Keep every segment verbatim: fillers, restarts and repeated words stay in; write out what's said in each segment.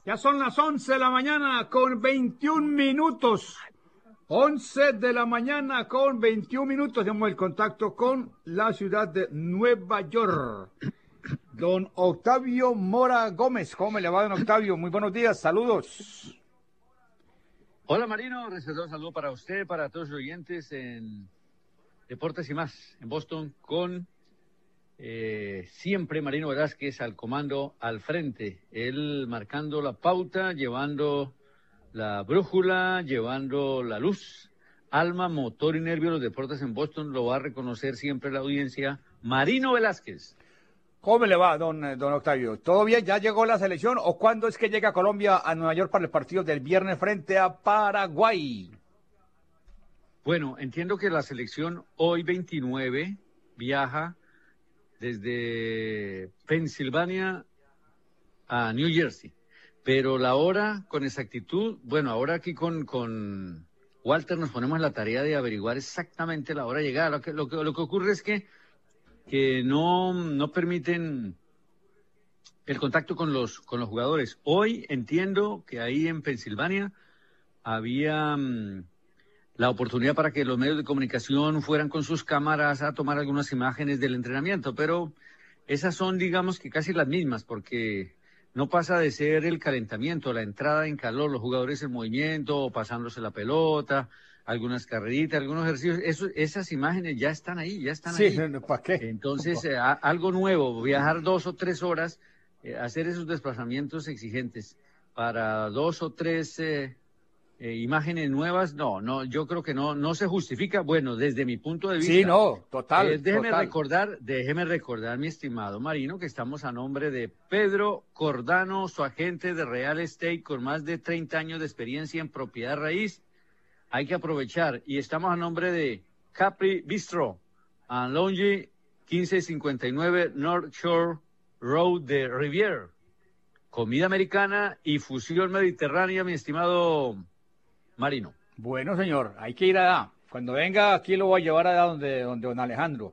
Ya son las once de la mañana con veintiún minutos. once de la mañana con veintiún minutos. Hacemos el contacto con la ciudad de Nueva York. Don Octavio Mora Gómez. ¿Cómo le va, don Octavio? Muy buenos días, saludos. Hola Marino, un saludo para usted, para todos los oyentes en Deportes y Más, en Boston, con eh, siempre Marino Velázquez al comando, al frente, él marcando la pauta, llevando la brújula, llevando la luz, alma, motor y nervio de los deportes en Boston, lo va a reconocer siempre la audiencia, Marino Velázquez. ¿Cómo le va, don, don Octavio? ¿Todo bien? ¿Ya llegó la selección? ¿O cuándo es que llega Colombia a Nueva York para el partido del viernes frente a Paraguay? Bueno, entiendo que la selección hoy veintinueve viaja desde Pensilvania a New Jersey, pero la hora con exactitud, bueno, ahora aquí con, con Walter nos ponemos en la tarea de averiguar exactamente la hora de llegada. Lo que, lo que, lo que ocurre es que que no, no permiten el contacto con los, con los jugadores. Hoy entiendo que ahí en Pensilvania había um, la oportunidad para que los medios de comunicación fueran con sus cámaras a tomar algunas imágenes del entrenamiento, pero esas son, digamos, que casi las mismas, porque no pasa de ser el calentamiento, la entrada en calor, los jugadores en movimiento, pasándose la pelota, algunas carreritas, algunos ejercicios, eso, esas imágenes ya están ahí, ya están sí, ahí. ¿para qué? Entonces, eh, a, algo nuevo, viajar dos o tres horas, eh, hacer esos desplazamientos exigentes para dos o tres eh, eh, imágenes nuevas, no, no, yo creo que no, no se justifica. Bueno, desde mi punto de vista. Sí, no, total. Eh, déjeme total. recordar, déjeme recordar, mi estimado Marino, que estamos a nombre de Pedro Cordano, su agente de Real Estate con más de treinta años de experiencia en propiedad raíz. Hay que aprovechar. Y estamos a nombre de Capri Bistro, en Longy, quince cincuenta y nueve North Shore Road de Riviera. Comida americana y fusión mediterránea, mi estimado Marino. Bueno, señor, hay que ir allá. Cuando venga aquí lo voy a llevar allá donde, donde don Alejandro,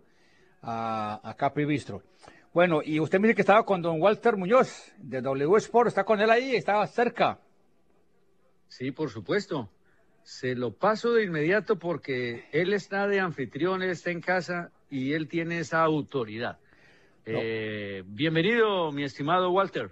a, a Capri Bistro. Bueno, y usted me dice que estaba con don Walter Muñoz, de W Sport, ¿está con él ahí? ¿Estaba cerca? Sí, por supuesto. Se lo paso de inmediato porque él está de anfitrión, él está en casa y él tiene esa autoridad. No. Eh, bienvenido, mi estimado Walter.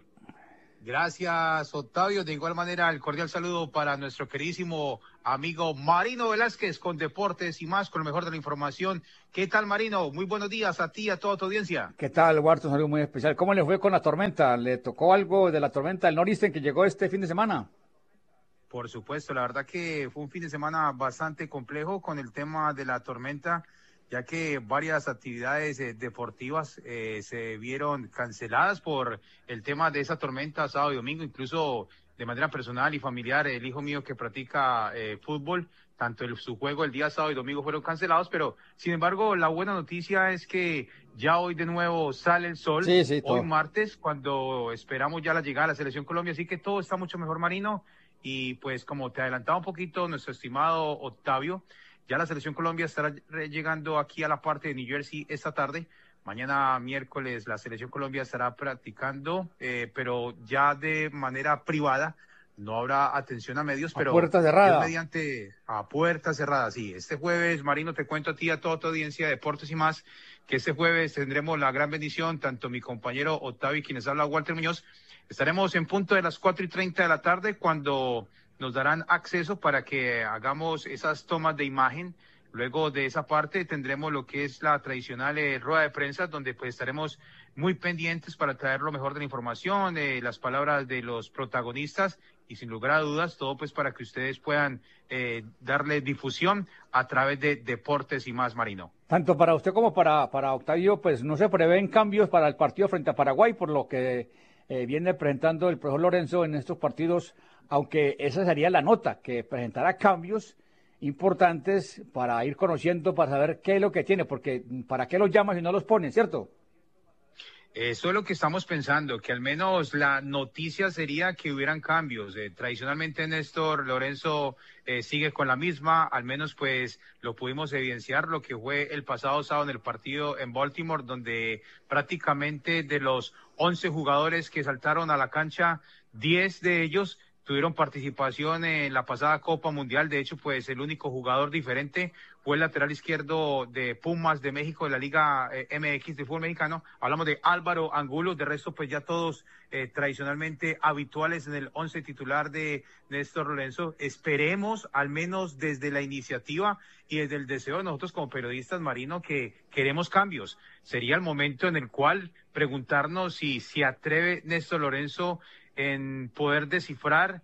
Gracias, Octavio. De igual manera, el cordial saludo para nuestro queridísimo amigo Marino Velázquez con Deportes y Más, con lo mejor de la información. ¿Qué tal, Marino? Muy buenos días a ti y a toda tu audiencia. ¿Qué tal, Walter? Un saludo muy especial. ¿Cómo le fue con la tormenta? ¿Le tocó algo de la tormenta del Noristen que llegó este fin de semana? Por supuesto, la verdad que fue un fin de semana bastante complejo con el tema de la tormenta, ya que varias actividades eh, deportivas eh, se vieron canceladas por el tema de esa tormenta sábado y domingo, incluso de manera personal y familiar. El hijo mío que practica eh, fútbol, tanto el, su juego el día sábado y domingo fueron cancelados, pero sin embargo la buena noticia es que ya hoy de nuevo sale el sol, sí, sí, hoy martes, cuando esperamos ya la llegada de la Selección Colombia, así que todo está mucho mejor, Marino. Y pues como te adelantaba un poquito nuestro estimado Octavio, ya la Selección Colombia estará llegando aquí a la parte de New Jersey esta tarde. Mañana miércoles la Selección Colombia estará practicando, eh, pero ya de manera privada. No habrá atención a medios, a pero puerta cerrada. mediante a puerta cerrada, sí. Este jueves, Marino, te cuento a ti y a toda tu audiencia de Deportes y Más, que este jueves tendremos la gran bendición, tanto mi compañero Octavio y quienes habla Walter Muñoz, estaremos en punto de las cuatro y treinta de la tarde cuando nos darán acceso para que hagamos esas tomas de imagen. Luego de esa parte tendremos lo que es la tradicional eh, rueda de prensa, donde pues estaremos muy pendientes para traer lo mejor de la información, eh, las palabras de los protagonistas y sin lugar a dudas todo pues para que ustedes puedan eh, darle difusión a través de Deportes y Más, Marino. Tanto para usted como para, para Octavio, pues no se prevén cambios para el partido frente a Paraguay, por lo que eh, viene presentando el profesor Lorenzo en estos partidos, aunque esa sería la nota, que presentará cambios importantes para ir conociendo, para saber qué es lo que tiene, porque ¿para qué los llama si no los pone, cierto? Eso es lo que estamos pensando, que al menos la noticia sería que hubieran cambios. Eh, tradicionalmente Néstor Lorenzo eh, sigue con la misma, al menos pues lo pudimos evidenciar lo que fue el pasado sábado en el partido en Baltimore, donde prácticamente de los once jugadores que saltaron a la cancha, diez de ellos tuvieron participación en la pasada Copa Mundial. De hecho, pues el único jugador diferente fue el lateral izquierdo de Pumas de México, de la Liga eh, M X de fútbol mexicano. Hablamos de Álvaro Angulo. De resto, pues ya todos eh, tradicionalmente habituales en el once titular de Néstor Lorenzo. Esperemos, al menos desde la iniciativa y desde el deseo de nosotros como periodistas, Marino, que queremos cambios. Sería el momento en el cual preguntarnos si se atreve Néstor Lorenzo en poder descifrar,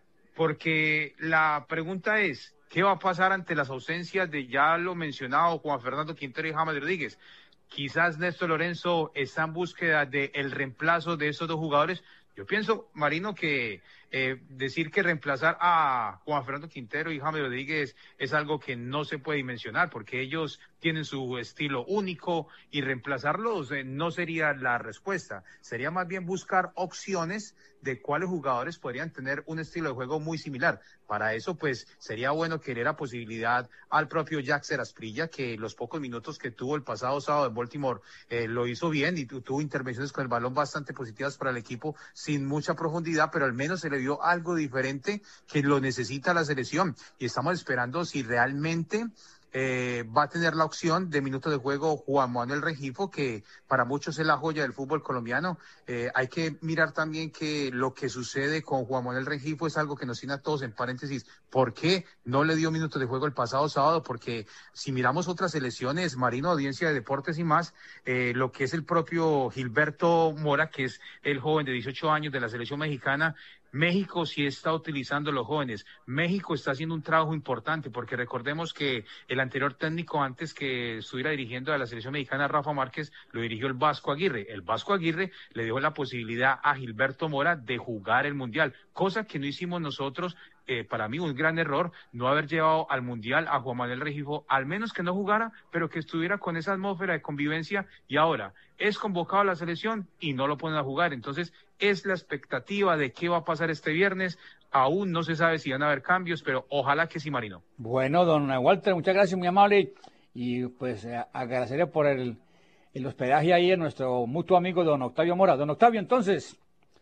porque la pregunta es, ¿qué va a pasar ante las ausencias de ya lo mencionado Juan Fernando Quintero y James Rodríguez? Quizás Néstor Lorenzo está en búsqueda del reemplazo de esos dos jugadores. Yo pienso, Marino, que eh, decir que reemplazar a Juan Fernando Quintero y James Rodríguez es algo que no se puede dimensionar, porque ellos tienen su estilo único y reemplazarlos eh, no sería la respuesta. Sería más bien buscar opciones de cuáles jugadores podrían tener un estilo de juego muy similar. Para eso, pues, sería bueno que diera posibilidad al propio Jackson Asprilla, que los pocos minutos que tuvo el pasado sábado en Baltimore eh, lo hizo bien y tuvo intervenciones con el balón bastante positivas para el equipo, sin mucha profundidad, pero al menos se le dio algo diferente que lo necesita la selección. Y estamos esperando si realmente Eh, va a tener la opción de minutos de juego Juan Manuel Rengifo, que para muchos es la joya del fútbol colombiano. Eh, hay que mirar también que lo que sucede con Juan Manuel Rengifo es algo que nos tiene a todos en paréntesis. ¿Por qué no le dio minutos de juego el pasado sábado? Porque si miramos otras selecciones, Marino, audiencia de deportes y más, eh, lo que es el propio Gilberto Mora, que es el joven de dieciocho años de la selección mexicana, México sí está utilizando a los jóvenes. México está haciendo un trabajo importante, porque recordemos que el anterior técnico, antes que estuviera dirigiendo a la selección mexicana, Rafa Márquez, lo dirigió el Vasco Aguirre. El Vasco Aguirre le dio la posibilidad a Gilberto Mora de jugar el Mundial, cosa que no hicimos nosotros. Eh, para mí un gran error no haber llevado al Mundial a Juan Manuel Rengifo, al menos que no jugara, pero que estuviera con esa atmósfera de convivencia, y ahora es convocado a la selección y no lo ponen a jugar. Entonces es la expectativa de qué va a pasar este viernes. Aún no se sabe si van a haber cambios, pero ojalá que sí, Marino. Bueno, don Walter, muchas gracias, muy amable, y pues eh, agradeceré por el, el hospedaje ahí en nuestro mutuo amigo don Octavio Mora. Don Octavio, entonces.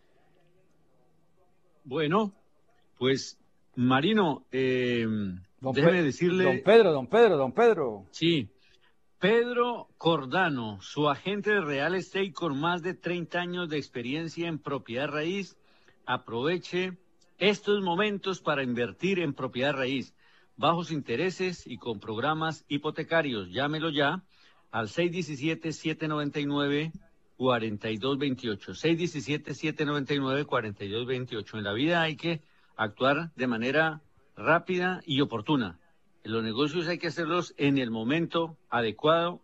Bueno, pues Marino, eh, don déjeme Pe decirle... Don Pedro, don Pedro, don Pedro. Sí, Pedro Cordano, su agente de real estate con más de treinta años de experiencia en propiedad raíz. Aproveche estos momentos para invertir en propiedad raíz, bajos intereses y con programas hipotecarios. Llámelo ya al seis uno siete, siete nueve nueve, cuatro dos dos ocho, seis uno siete, siete nueve nueve, cuatro dos dos ocho. En la vida hay que actuar de manera rápida y oportuna. Los negocios hay que hacerlos en el momento adecuado,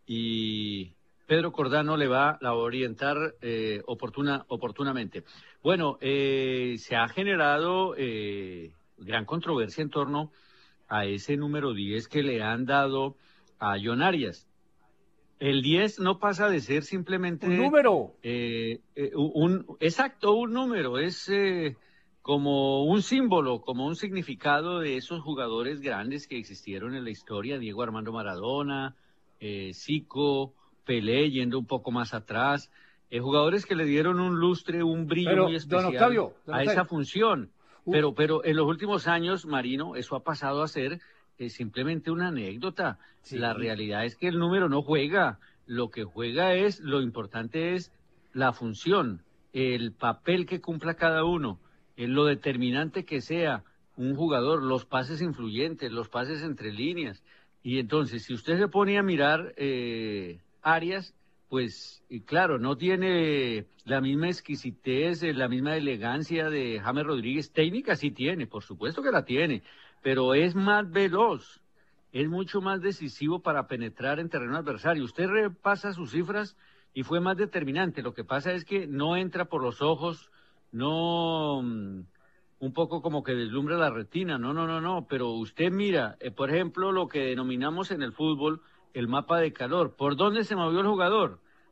y Pedro Cordano le va, la va a orientar eh, oportuna, oportunamente. Bueno, eh, se ha generado eh, gran controversia en torno a ese número diez que le han dado a John Arias. El diez no pasa de ser simplemente... Un número. Eh, eh, un, exacto, un número. Es... Eh, como un símbolo, como un significado de esos jugadores grandes que existieron en la historia, Diego Armando Maradona, eh, Zico, Pelé, yendo un poco más atrás, eh, jugadores que le dieron un lustre, un brillo pero, muy especial don Octavio, don a Octavio. esa función. Uh. Pero, pero en los últimos años, Marino, eso ha pasado a ser eh, simplemente una anécdota. Sí. La realidad es que el número no juega, lo que juega es, lo importante es la función, el papel que cumpla cada uno. Lo determinante que sea un jugador, los pases influyentes, los pases entre líneas. Y entonces, si usted se pone a mirar eh, Arias, pues y claro, no tiene la misma exquisitez, la misma elegancia de James Rodríguez. Técnica sí tiene, por supuesto que la tiene, pero es más veloz, es mucho más decisivo para penetrar en terreno adversario. Usted repasa sus cifras y fue más determinante. Lo que pasa es que no entra por los ojos, no un poco como que deslumbra la retina, no, no, no, no, pero usted mira, eh, por ejemplo, lo que denominamos en el fútbol el mapa de calor. ¿Por dónde se movió el jugador?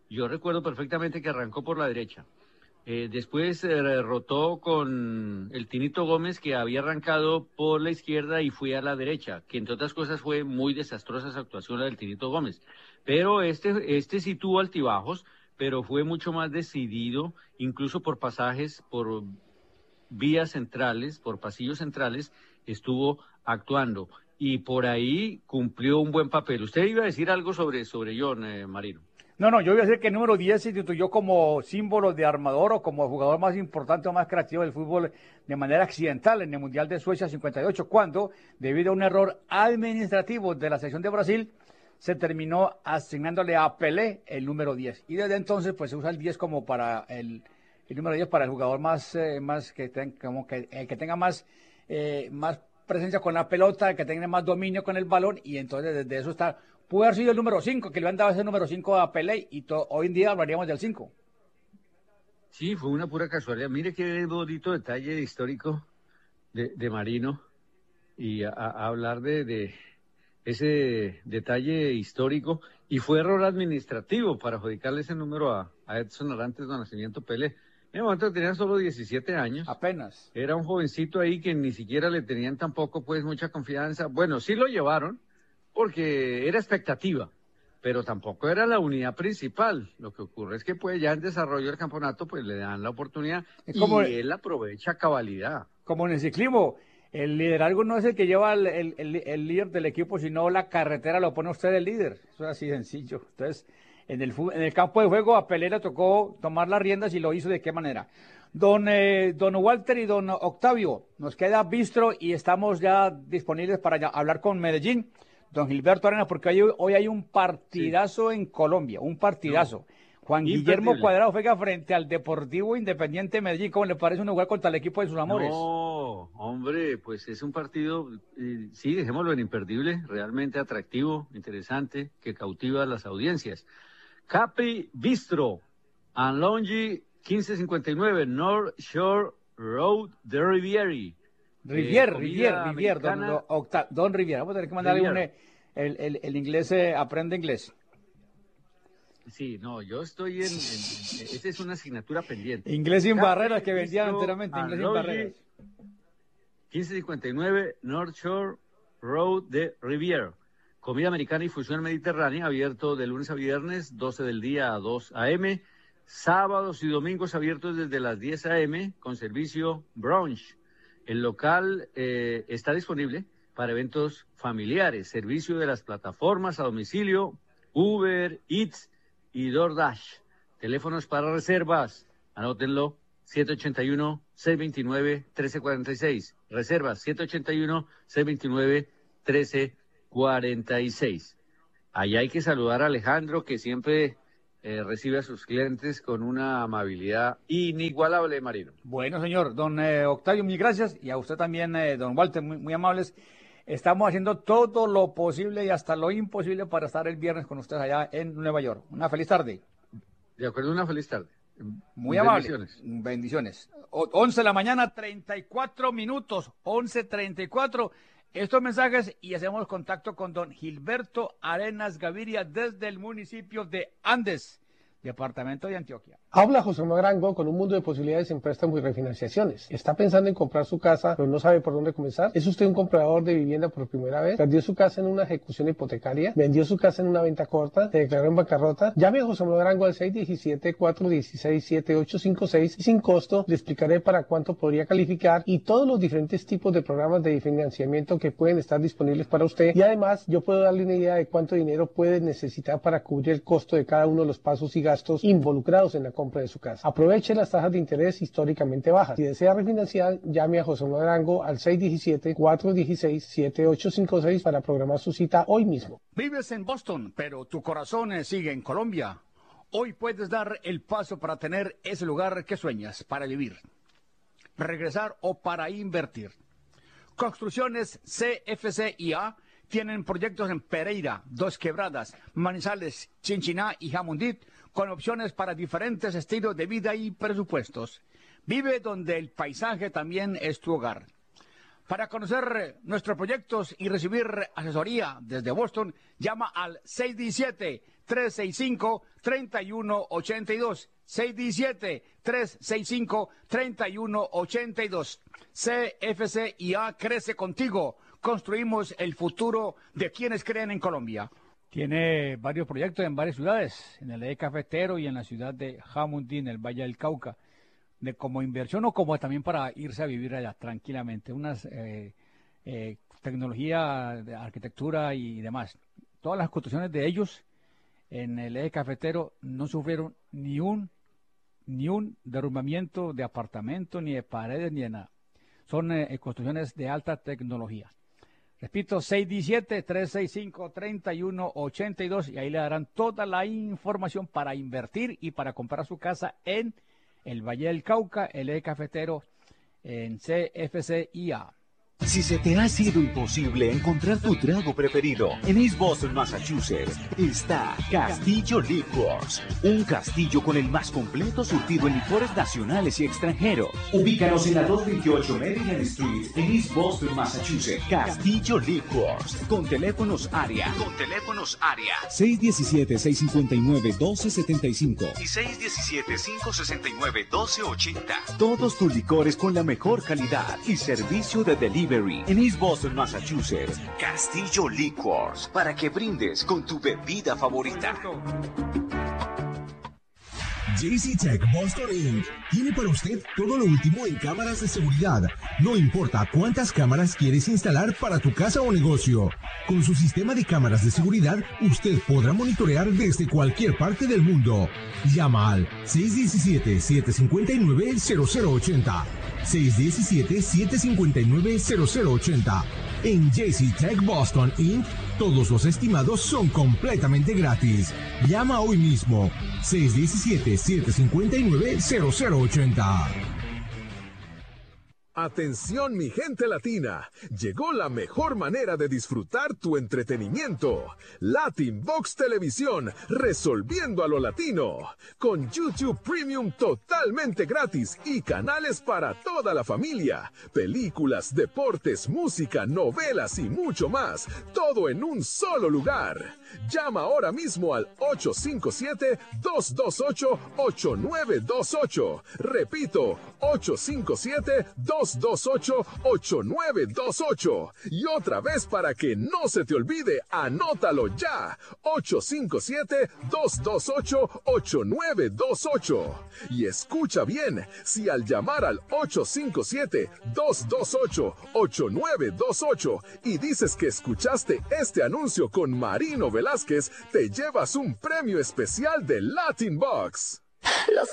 Yo recuerdo perfectamente que arrancó por la derecha. Eh, después eh, rotó con el Tinito Gómez, que había arrancado por la izquierda y fue a la derecha, que entre otras cosas fue muy desastrosa esa actuación la del Tinito Gómez. Pero este, este sí tuvo altibajos, pero fue mucho más decidido, incluso por pasajes, por vías centrales, por pasillos centrales, estuvo actuando. Y por ahí cumplió un buen papel. Usted iba a decir algo sobre, sobre John, eh, Marino. No, no, yo voy a decir que el número diez se instituyó como símbolo de armador o como jugador más importante o más creativo del fútbol de manera accidental en el Mundial de Suecia cincuenta y ocho, cuando, debido a un error administrativo de la selección de Brasil, se terminó asignándole a Pelé el número diez. Y desde entonces, pues se usa el diez como para el, el número diez para el jugador más, eh, más que, ten, como que, eh, que tenga más, eh, más presencia con la pelota, que tenga más dominio con el balón, y entonces desde eso está. Puede haber sido el número cinco, que le han dado ese número cinco a Pelé, y to, hoy en día hablaríamos del cinco. Sí, fue una pura casualidad. Mire qué bonito detalle histórico de, de Marino, y a, a hablar de, de ese detalle histórico, y fue error administrativo para adjudicarle ese número a, a Edson Arantes do Nascimento Pelé. En el momento tenía solo diecisiete años. Apenas. Era un jovencito ahí que ni siquiera le tenían tampoco pues mucha confianza. Bueno, sí lo llevaron, porque era expectativa, pero tampoco era la unidad principal. Lo que ocurre es que pues ya en desarrollo del campeonato pues le dan la oportunidad y como, él aprovecha a cabalidad. Como en el ciclismo, el liderazgo no es el que lleva el, el, el, el líder del equipo, sino la carretera lo pone usted el líder. Eso es así sencillo. Entonces, en el, en el campo de juego a Pelé le tocó tomar las riendas y lo hizo de qué manera. Don, eh, don Walter y don Octavio, nos queda Bistro y estamos ya disponibles para ya hablar con Medellín. Don Gilberto Arenas, porque hoy, hoy hay un partidazo sí. en Colombia, un partidazo. No. Juan Guillermo Cuadrado juega frente al Deportivo Independiente Medellín. ¿Cómo le parece un jugar contra el equipo de sus amores? No, hombre, pues es un partido, eh, sí, dejémoslo en imperdible, realmente atractivo, interesante, que cautiva a las audiencias. Capri Bistro, and Lounge quince cincuenta y nueve, North Shore Road de Rivieri. Rivier, eh, Rivier, Rivier, don, don, Octa, don Rivier. Vamos a tener que mandarle un, el, el, el inglés, eh, aprende inglés. Sí, no, yo estoy en, en, en, esa es una asignatura pendiente. Inglés sin Capri, barreras, que vendía enteramente, inglés sin barreras. quince cincuenta y nueve North Shore Road de Rivier. Comida americana y fusión mediterránea, abierto de lunes a viernes, doce del día a dos a eme. Sábados y domingos abiertos desde las diez a eme, con servicio brunch. El local eh, está disponible para eventos familiares, servicio de las plataformas a domicilio, Uber, Eats y DoorDash. Teléfonos para reservas, anótenlo, siete ocho uno, seis dos nueve, uno tres cuatro seis. Reservas, siete ocho uno, seis dos nueve, uno tres cuatro seis. Allá hay que saludar a Alejandro, que siempre eh, recibe a sus clientes con una amabilidad inigualable, Marino. Bueno, señor, don eh, Octavio, mil gracias, y a usted también, eh, don Walter, muy, muy amables. Estamos haciendo todo lo posible y hasta lo imposible para estar el viernes con ustedes allá en Nueva York. Una feliz tarde. De acuerdo, una feliz tarde. Muy amable. Bendiciones. Bendiciones. O, once de la mañana, treinta y cuatro minutos, once treinta y cuatro. Estos mensajes y hacemos contacto con don Gilberto Arenas Gaviria desde el municipio de Andes, departamento de Antioquia. Habla José Manuel Arango con un mundo de posibilidades en préstamos y refinanciaciones. ¿Está pensando en comprar su casa pero no sabe por dónde comenzar? ¿Es usted un comprador de vivienda por primera vez? ¿Perdió su casa en una ejecución hipotecaria? ¿Vendió su casa en una venta corta? ¿Se declaró en bancarrota? Llame a José Manuel Arango al seis uno siete, cuatro uno seis, siete ocho cinco seis y sin costo le explicaré para cuánto podría calificar y todos los diferentes tipos de programas de financiamiento que pueden estar disponibles para usted. Y además yo puedo darle una idea de cuánto dinero puede necesitar para cubrir el costo de cada uno de los pasos y gastos involucrados en la compra de su casa. Aproveche las tasas de interés históricamente bajas. Si desea refinanciar, llame a José Manuel Arango al seis uno siete, cuatro uno seis, siete ocho cinco seis para programar su cita hoy mismo. Vives en Boston, pero tu corazón sigue en Colombia. Hoy puedes dar el paso para tener ese lugar que sueñas para vivir, regresar o para invertir. Construcciones C F C I A tienen proyectos en Pereira, Dos Quebradas, Manizales, Chinchiná y Jamundí, con opciones para diferentes estilos de vida y presupuestos. Vive donde el paisaje también es tu hogar. Para conocer nuestros proyectos y recibir asesoría desde Boston, llama al seis uno siete, tres seis cinco, tres uno ocho dos. seis uno siete, tres seis cinco, tres uno ocho dos. C F C I A crece contigo. Construimos el futuro de quienes creen en Colombia. Tiene varios proyectos en varias ciudades, en el eje cafetero y en la ciudad de Jamundí, en el Valle del Cauca, de como inversión o como también para irse a vivir allá tranquilamente. Unas eh, eh, tecnología de arquitectura y demás. Todas las construcciones de ellos en el eje cafetero no sufrieron ni un ni un derrumbamiento de apartamento, ni de paredes, ni de nada. Son eh, construcciones de alta tecnología. Repito, seis uno siete, tres seis cinco, tres uno ocho dos y ahí le darán toda la información para invertir y para comprar su casa en el Valle del Cauca, el eje cafetero, en C F C I A. Si se te ha sido imposible encontrar tu trago preferido, en East Boston, Massachusetts, está Castillo Liquors, un castillo con el más completo surtido en licores nacionales y extranjeros. Ubícanos en la doscientos veintiocho Maryland Street, en East Boston, Massachusetts. Castillo Liquors, con teléfonos área, con teléfonos área seis uno siete, seis cinco nueve, uno dos siete cinco y seis uno siete, cinco seis nueve, uno dos ocho cero. Todos tus licores con la mejor calidad y servicio de delivery. En East Boston, Massachusetts. Castillo Liquors, para que brindes con tu bebida favorita. J C Tech Boston incorporated tiene para usted todo lo último en cámaras de seguridad. No importa cuántas cámaras quieres instalar para tu casa o negocio. Con su sistema de cámaras de seguridad, usted podrá monitorear desde cualquier parte del mundo. Llama al seis uno siete, siete cinco nueve, cero cero ocho cero. seis uno siete, siete cinco nueve, cero cero ocho cero. En J C Tech Boston incorporated, todos los estimados son completamente gratis. Llama hoy mismo. seis uno siete, siete cinco nueve, cero cero ocho cero. Atención mi gente latina, llegó la mejor manera de disfrutar tu entretenimiento. Latinbox Televisión, resolviendo a lo latino. Con YouTube Premium totalmente gratis y canales para toda la familia. Películas, deportes, música, novelas y mucho más. Todo en un solo lugar. Llama ahora mismo al ocho cinco siete, dos dos ocho, ocho nueve dos ocho. Repito, ocho cinco siete, dos dos ocho, ocho nueve dos ocho. Y otra vez para que no se te olvide, anótalo ya. ocho cinco siete, dos dos ocho, ocho nueve dos ocho. Y escucha bien, si al llamar al ocho cinco siete, dos dos ocho, ocho nueve dos ocho y dices que escuchaste este anuncio con Marino Velázquez, te llevas un premio especial de Latinbox. Los